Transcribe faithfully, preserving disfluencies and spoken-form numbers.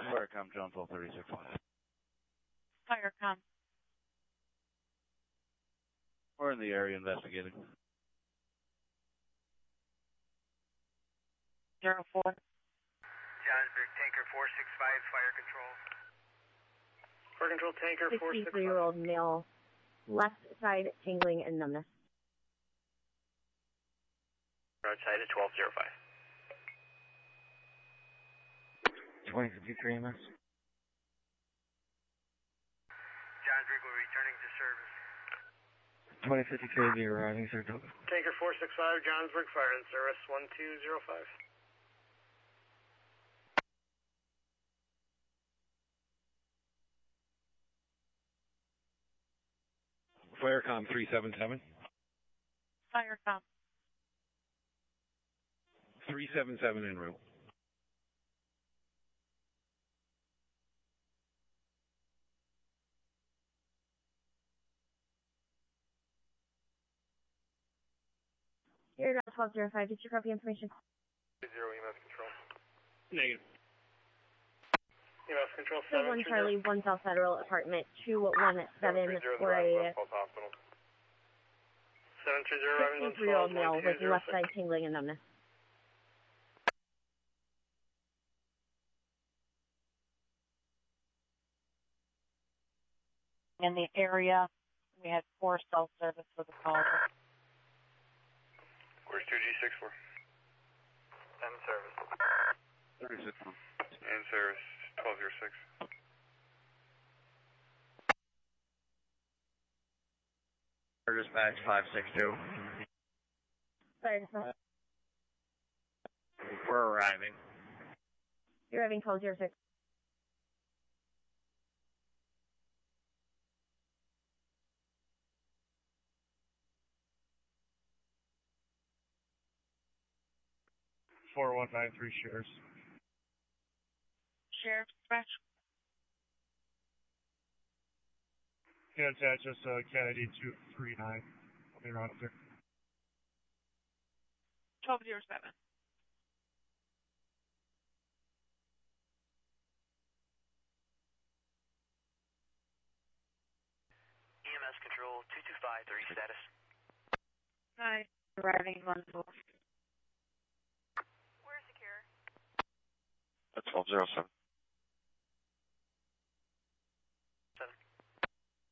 Firecom, John twelve thirty-six. Firecom. We're in the area investigating. Zero four. Johnsburg, Tanker four six five, fire control. Fire control, Tanker four six five. sixty-three-year-old male, left side tingling and numbness. Outside at twelve oh five. twenty fifty-three M S. Johnsburg will be returning to service. twenty fifty-three, be arriving, sir. Tanker four six five, Johnsburg, fire in service, one two zero five. Firecom three seven seven. Firecom. three seven seven en route. Here, twelve oh five, did you copy information? Zero E M S control. Negative. E M S control So seven. one Charlie, one South Federal, apartment two one seven for a seven two zero, sixty-three-year-old male with left side tingling and numbness. In the area, we had poor cell service for the caller. Where's two G six for? In service. thirty-six. In service, twelve oh six. Dispatch five six two. Sorry, dispatch. We're arriving. You're having twelve oh six. four one nine three shares. Sheriff dispatch. Can attach us uh, Kennedy two three nine. I'll be around up there. twelve oh seven. E M S control two two five, three status. Hi. Arriving one four. Where's secure? That's twelve oh seven.